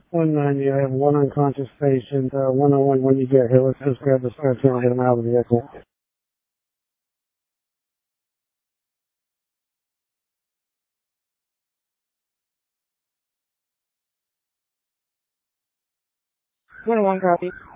190, I have one unconscious patient. 101, when you get here, let's just grab the stretcher and get him out of the vehicle. One copy.